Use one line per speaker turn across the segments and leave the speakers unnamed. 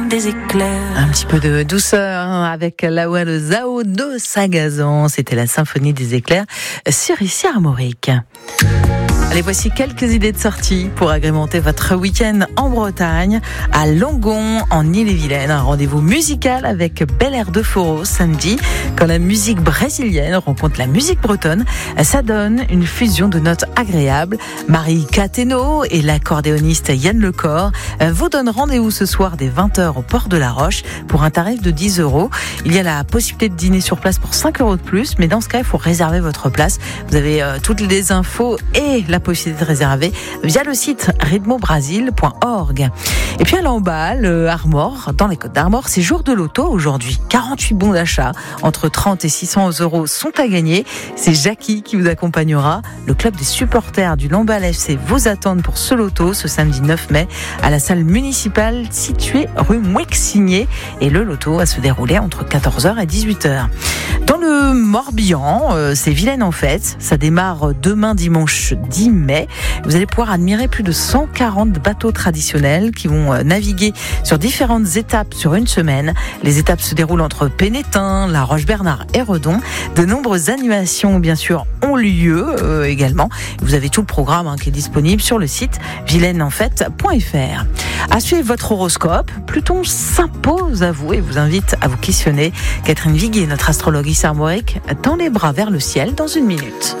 des éclairs.
Un petit peu de douceur avec la voix de Zao de Sagazan. C'était la symphonie des éclairs sur ici Armorique. Allez, voici quelques idées de sortie pour agrémenter votre week-end en Bretagne, à Langon, en Ille-et-Vilaine. Un rendez-vous musical avec Bel Air de Foro samedi, quand la musique brésilienne rencontre la musique bretonne. Ça donne une fusion de notes agréables. Marie Cateno et l'accordéoniste Yann Lecor vous donnent rendez-vous ce soir dès 20h au Port de la Roche pour un tarif de 10 €. Il y a la possibilité de dîner sur place pour 5 € de plus, mais dans ce cas, il faut réserver votre place. Vous avez toutes les infos et la possibilité de réserver via le site ritmobrasil.org. Et puis à l'emballe, Armor, dans les Côtes d'Armor, c'est jour de loto aujourd'hui. 48 bons d'achat entre 30 et 600 € sont à gagner. C'est Jackie qui vous accompagnera. Le club des supporters du Lamballe FC vous attend pour ce loto ce samedi 9 mai à la salle municipale située rue Mouexigné. Et le loto va se dérouler entre 14h et 18h. Dans le Morbihan, c'est Vilaine en fête. Ça démarre demain dimanche 10 mai. Vous allez pouvoir admirer plus de 140 bateaux traditionnels qui vont naviguer sur différentes étapes sur une semaine. Les étapes se déroulent entre Pénétin, La Roche-Bernard et Redon. De nombreuses animations, bien sûr, ont lieu également. Vous avez tout le programme qui est disponible sur le site vileineenfête.fr. À suivre votre horoscope, Pluton s'impose à vous et vous invite à vous questionner. Catherine Viguier, notre astrologue armorique, tend les bras vers le ciel dans une minute.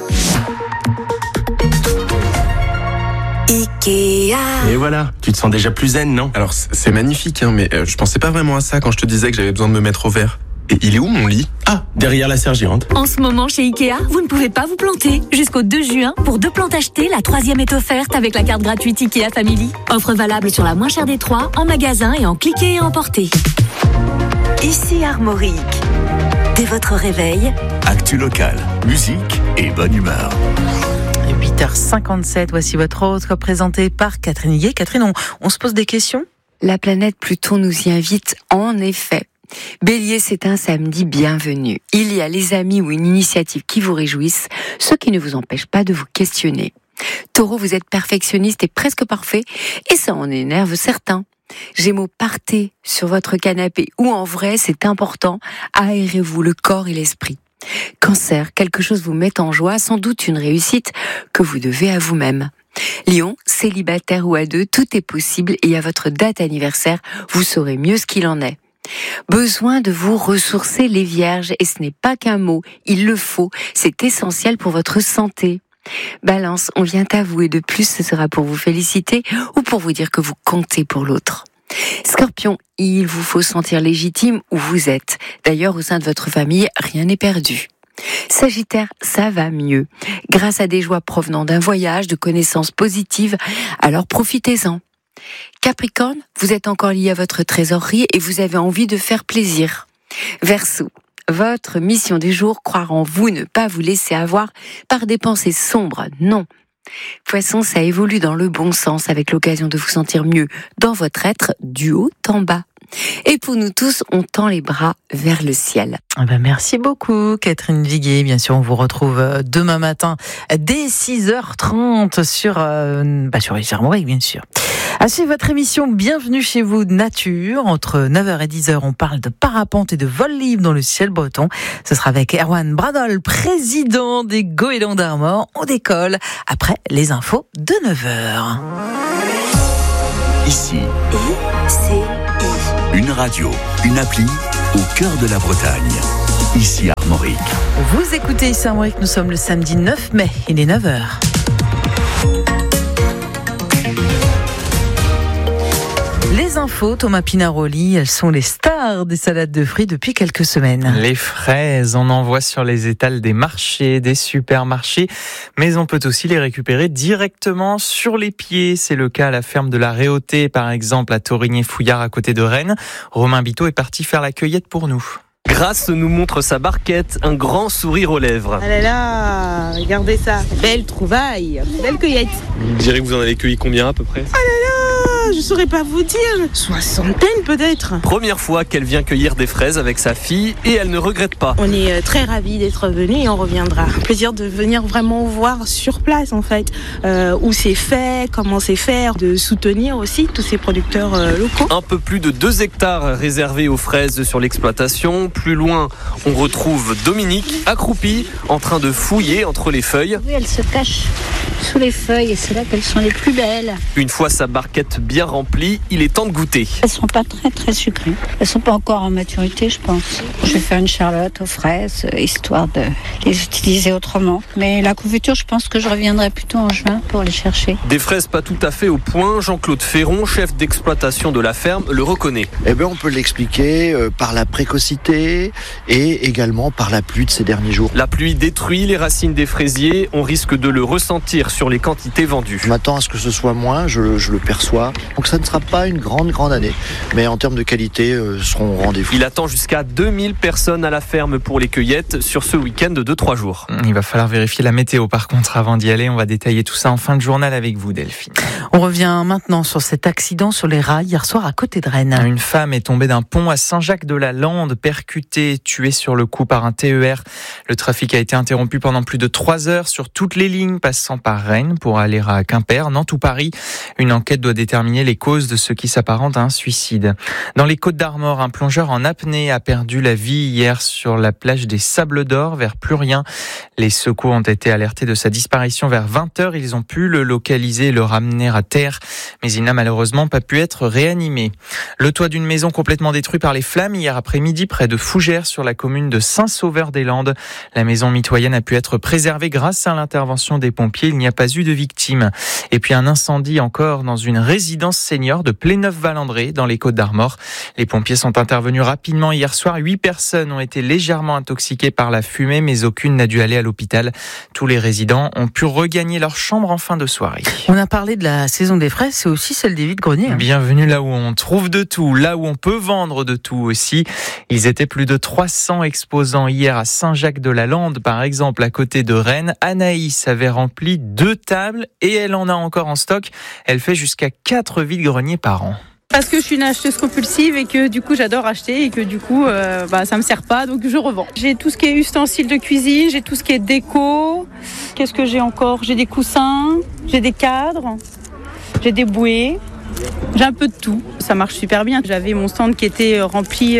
Ikea.
Et voilà, tu te sens déjà plus zen, non?
Alors c'est magnifique, mais je pensais pas vraiment à ça quand je te disais que j'avais besoin de me mettre au vert. Et il est où mon lit?
Ah, derrière la serre géante.
En ce moment chez Ikea, vous ne pouvez pas vous planter. Jusqu'au 2 juin, pour 2 plantes achetées, la 3e est offerte avec la carte gratuite Ikea Family. Offre valable sur la moins chère des 3, en magasin et en cliquer et emporter.
Ici Armorique. Dès votre réveil,
actu locale, musique et bonne humeur.
8h57, voici votre horoscope présenté par Catherine Viguier. Catherine, on se pose des questions?
La planète Pluton nous y invite en effet. Bélier, c'est un samedi bienvenu. Il y a les amis ou une initiative qui vous réjouissent, ce qui ne vous empêche pas de vous questionner. Taureau, vous êtes perfectionniste et presque parfait, et ça en énerve certains. Gémeaux, partez sur votre canapé ou en vrai, c'est important, aérez-vous le corps et l'esprit. Cancer, quelque chose vous met en joie, sans doute une réussite que vous devez à vous-même. Lion, célibataire ou à deux, tout est possible et à votre date anniversaire, vous saurez mieux ce qu'il en est. Besoin de vous ressourcer les vierges, et ce n'est pas qu'un mot, il le faut, c'est essentiel pour votre santé. Balance, on vient à vous et de plus ce sera pour vous féliciter ou pour vous dire que vous comptez pour l'autre. Scorpion, il vous faut sentir légitime où vous êtes. D'ailleurs, au sein de votre famille, rien n'est perdu. Sagittaire, ça va mieux. Grâce à des joies provenant d'un voyage, de connaissances positives, alors profitez-en. Capricorne, vous êtes encore lié à votre trésorerie et vous avez envie de faire plaisir. Verseau, votre mission du jour, croire en vous, ne pas vous laisser avoir par des pensées sombres, non. Poisson, ça évolue dans le bon sens avec l'occasion de vous sentir mieux dans votre être du haut en bas. Et pour nous tous, on tend les bras vers le ciel.
Merci beaucoup Catherine Viguier. Bien sûr, on vous retrouve demain matin dès 6h30 sur Ici Armorique, bien sûr. À suivre votre émission Bienvenue chez vous Nature. Entre 9h et 10h, on parle de parapente et de vol libre dans le ciel breton. Ce sera avec Erwan Bradol, président des Goélands d'Armor. On décolle après les infos de 9h.
Ici, une radio, une appli au cœur de la Bretagne. Ici Armorique.
Vous écoutez Ici Armorique, nous sommes le samedi 9 mai, il est 9h. Les infos, Thomas Pinaroli, elles sont les stars des salades de fruits depuis quelques semaines.
Les fraises, on en voit sur les étals des marchés, des supermarchés, mais on peut aussi les récupérer directement sur les pieds. C'est le cas à la ferme de la Réauté, par exemple, à Torigné-Fouillard, à côté de Rennes. Romain Biteau est parti faire la cueillette pour nous.
Grace nous montre sa barquette, un grand sourire aux lèvres.
Ah là là, regardez ça, belle trouvaille, belle cueillette.
Vous direz que vous en avez cueilli combien à peu près?
Ah là là, je saurais pas vous dire, 60 peut-être.
Première fois qu'elle vient cueillir des fraises avec sa fille et elle ne regrette pas.
On est très ravis d'être venus et on reviendra. Plaisir de venir vraiment voir sur place en fait, où c'est fait, comment c'est fait, de soutenir aussi tous ces producteurs locaux.
Un peu plus de 2 hectares réservés aux fraises sur l'exploitation. Plus loin, on retrouve Dominique, accroupie, en train de fouiller entre les feuilles.
Oui, elles se cachent sous les feuilles et c'est là qu'elles sont les plus belles.
Une fois sa barquette bien remplie, il est temps de goûter.
Elles sont pas très sucrées. Elles sont pas encore en maturité, je pense. Je vais faire une charlotte aux fraises, histoire de les utiliser autrement. Mais la confiture, je pense que je reviendrai plutôt en juin pour les chercher.
Des fraises pas tout à fait au point, Jean-Claude Ferron, chef d'exploitation de la ferme, le reconnaît.
On peut l'expliquer par la précocité et également par la pluie de ces derniers jours.
La pluie détruit les racines des fraisiers, on risque de le ressentir sur les quantités vendues.
Je m'attends à ce que ce soit moins, je le perçois. Donc ça ne sera pas une grande année. Mais en termes de qualité, seront au rendez-vous.
Il attend jusqu'à 2000 personnes à la ferme pour les cueillettes sur ce week-end de 3 jours.
Il va falloir vérifier la météo par contre avant d'y aller. On va détailler tout ça en fin de journal avec vous, Delphine.
On revient maintenant sur cet accident sur les rails hier soir à côté de Rennes.
Une femme est tombée d'un pont à Saint-Jacques-de-la-Lande, percutée, tuée sur le coup par un TER. Le trafic a été interrompu pendant plus de 3 heures sur toutes les lignes passant par Rennes pour aller à Quimper, Nantes ou Paris. Une enquête doit déterminer les causes de ce qui s'apparente à un suicide. Dans les Côtes-d'Armor, un plongeur en apnée a perdu la vie hier sur la plage des Sables d'Or vers Plurien. Les secours ont été alertés de sa disparition vers 20h. Ils ont pu le localiser et le ramener à terre, mais il n'a malheureusement pas pu être réanimé. Le toit d'une maison complètement détruit par les flammes hier après-midi près de Fougères sur la commune de Saint-Sauveur-des-Landes. La maison mitoyenne a pu être préservée grâce à l'intervention des pompiers. Il n'y a pas eu de victimes. Et puis un incendie encore dans une résidence senior de Pléneuf-Valandré dans les Côtes-d'Armor. Les pompiers sont intervenus rapidement hier soir. 8 personnes ont été légèrement intoxiquées par la fumée, mais aucune n'a dû aller à l'hôpital. Tous les résidents ont pu regagner leur chambre en fin de soirée.
On a parlé de la saison des fraises, c'est aussi celle des vides-greniers.
Bienvenue là où on trouve de tout, là où on peut vendre de tout aussi. Ils étaient plus de 300 exposants hier à Saint-Jacques-de-la-Lande, par exemple, à côté de Rennes. Anaïs avait rempli 2 tables et elle en a encore en stock. Elle fait jusqu'à 4 vides-greniers par an.
Parce que je suis une acheteuse compulsive et que du coup j'adore acheter et que du coup ça me sert pas, donc je revends. J'ai tout ce qui est ustensiles de cuisine, j'ai tout ce qui est déco. Qu'est-ce que j'ai encore ? J'ai des coussins, j'ai des cadres, j'ai des bouées. J'ai un peu de tout, ça marche super bien. J'avais mon stand qui était rempli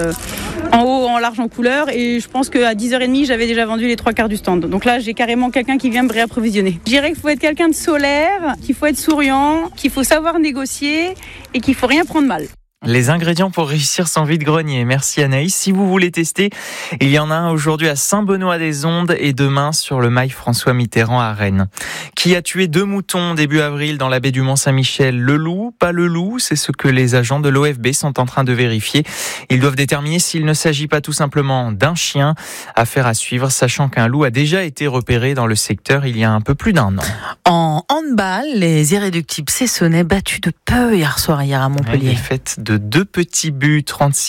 en haut, en large, en couleur et je pense qu'à 10h30 j'avais déjà vendu les 3/4 du stand. Donc là j'ai carrément quelqu'un qui vient me réapprovisionner. Je dirais qu'il faut être quelqu'un de solaire, qu'il faut être souriant, qu'il faut savoir négocier et qu'il faut rien prendre mal.
Les ingrédients pour réussir son vide-grenier. Merci Anaïs. Si vous voulez tester, il y en a un aujourd'hui à Saint-Benoît-des-Ondes et demain sur le mail François Mitterrand à Rennes. Qui a tué 2 moutons début avril dans la baie du Mont-Saint-Michel ? Le loup, pas le loup, c'est ce que les agents de l'OFB sont en train de vérifier. Ils doivent déterminer s'il ne s'agit pas tout simplement d'un chien. Affaire à suivre, sachant qu'un loup a déjà été repéré dans le secteur il y a un peu plus d'1 an.
En handball, les irréductibles Cessonnais battus de peu hier soir à Montpellier.
Défaite de 2 petits buts,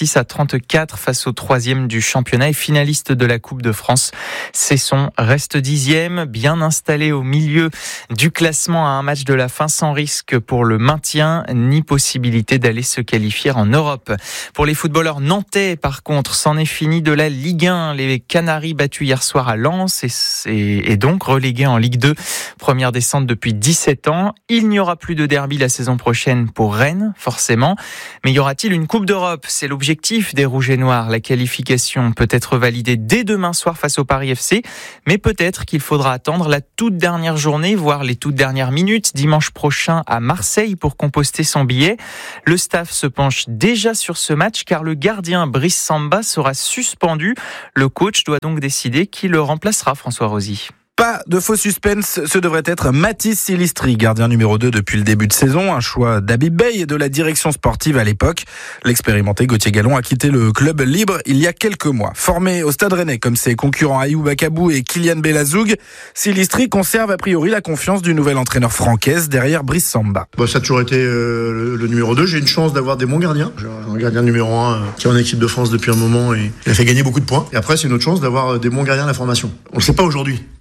36-34 face au 3e du championnat et finaliste de la Coupe de France. Cesson reste 10e, bien installé au milieu du classement à un match de la fin, sans risque pour le maintien, ni possibilité d'aller se qualifier en Europe. Pour les footballeurs nantais, par contre, c'en est fini de la Ligue 1. Les Canaries battus hier soir à Lens et donc relégués en Ligue 2. Première descente depuis 17 ans. Il n'y aura plus de derby la saison prochaine pour Rennes, forcément. Mais y aura-t-il une Coupe d'Europe ? C'est l'objectif des Rouges et Noirs. La qualification peut être validée dès demain soir face au Paris FC, mais peut-être qu'il faudra attendre la toute dernière journée, voire les toutes dernières minutes, dimanche prochain à Marseille pour composter son billet. Le staff se penche déjà sur ce match car le gardien Brice Samba sera suspendu. Le coach doit donc décider qui le remplacera, François Rosy.
Pas de faux suspense, ce devrait être Mathis Silistri, gardien numéro 2 depuis le début de saison, un choix d'Habib Bey et de la direction sportive à l'époque. L'expérimenté Gauthier Gallon a quitté le club libre il y a quelques mois. Formé au Stade Rennais comme ses concurrents Ayoub Akabou et Kylian Belazoug, Silistri conserve a priori la confiance du nouvel entraîneur francaise derrière Brice Samba.
Ça a toujours été le numéro 2, j'ai une chance d'avoir des bons gardiens. J'ai un gardien numéro 1 qui est en équipe de France depuis un moment et il a fait gagner beaucoup de points. Et après c'est une autre chance d'avoir des bons gardiens à la formation. On ne le sait pas aujourd'hui.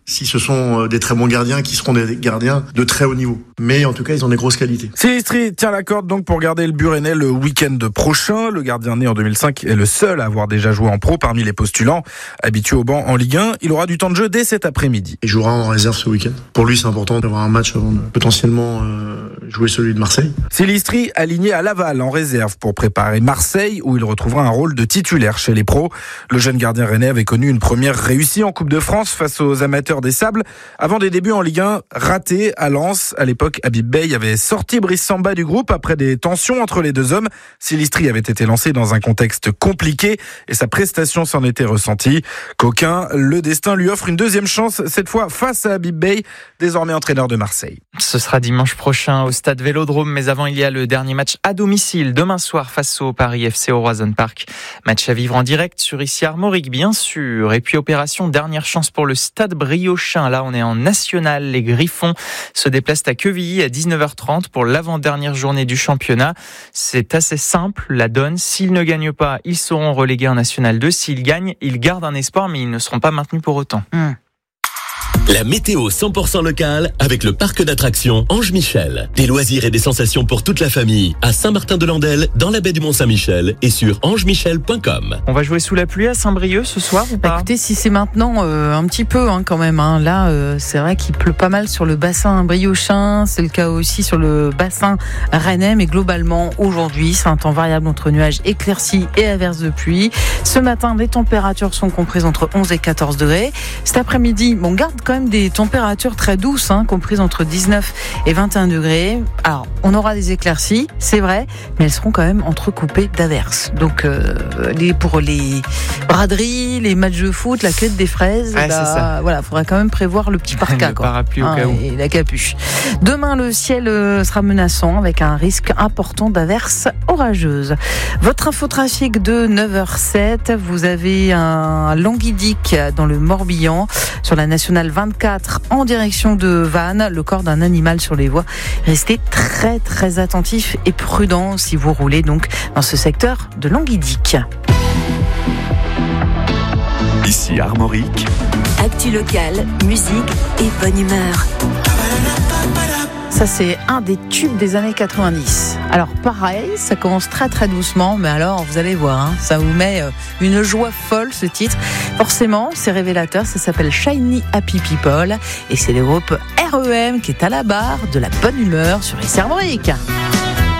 si ce sont des très bons gardiens qui seront des gardiens de très haut niveau. Mais en tout cas, ils ont des grosses qualités.
Silistri tient la corde donc pour garder le Burennais le week-end prochain. Le gardien né en 2005 est le seul à avoir déjà joué en pro parmi les postulants. Habitué au banc en Ligue 1, il aura du temps de jeu dès cet après-midi.
Il jouera en réserve ce week-end. Pour lui, c'est important d'avoir un match avant de potentiellement jouer celui de Marseille.
Silistri aligné à Laval en réserve pour préparer Marseille où il retrouvera un rôle de titulaire chez les pros. Le jeune gardien rennais avait connu une première réussite en Coupe de France face aux amateurs des Sables avant des débuts en Ligue 1 ratés à Lens. À l'époque, Habib Beye avait sorti Brice Samba du groupe après des tensions entre les deux hommes. Silistri avait été lancé dans un contexte compliqué et sa prestation s'en était ressentie. Coquin, le destin lui offre une deuxième chance, cette fois face à Habib Beye, désormais entraîneur de Marseille.
Ce sera dimanche prochain au stade Vélodrome, mais avant il y a le dernier match à domicile demain soir face au Paris FC au Roison Park. Match à vivre en direct sur ici Armorique bien sûr. Et puis opération dernière chance pour le stade briochin. Là on est en national. Les Griffons se déplacent à Quevilly à 19h30 pour l'avant-dernière journée du championnat. C'est assez simple la donne. S'ils ne gagnent pas, ils seront relégués en National 2. S'ils gagnent, ils gardent un espoir mais ils ne seront pas maintenus pour autant.
La météo 100% locale avec le parc d'attractions Ange Michel. Des loisirs et des sensations pour toute la famille à Saint-Martin-de-Landelle, dans la baie du Mont-Saint-Michel et sur angemichel.com.
On va jouer sous la pluie à Saint-Brieuc ce soir ou pas ?
Écoutez, si c'est maintenant, un petit peu quand même. Là, c'est vrai qu'il pleut pas mal sur le bassin briochin. C'est le cas aussi sur le bassin rennais. Mais globalement, aujourd'hui, c'est un temps variable entre nuages éclaircis et averses de pluie. Ce matin, les températures sont comprises entre 11 et 14 degrés. Cet après-midi, on garde quand même des températures très douces, comprises entre 19 et 21 degrés. Alors, on aura des éclaircies, c'est vrai, mais elles seront quand même entrecoupées d'averses. Donc, pour les braderies, les matchs de foot, la cueillette des fraises, voilà, faudra quand même prévoir le petit parka,
le parapluie au cas où.
Et la capuche. Demain, le ciel sera menaçant avec un risque important d'averses orageuses. Votre infotrafic de 9h07, vous avez un languidique dans le Morbihan sur la nationale 24 en direction de Vannes, le corps d'un animal sur les voies. Restez très très attentifs et prudents si vous roulez donc dans ce secteur de Languidic.
Ici Armorique.
Actu locale, musique et bonne humeur.
Ça, c'est un des tubes des années 90. Alors, pareil, ça commence très très doucement, mais alors, vous allez voir, ça vous met une joie folle, ce titre. Forcément, c'est révélateur, ça s'appelle Shiny Happy People, et c'est le groupe REM qui est à la barre de la bonne humeur sur ici Armorique.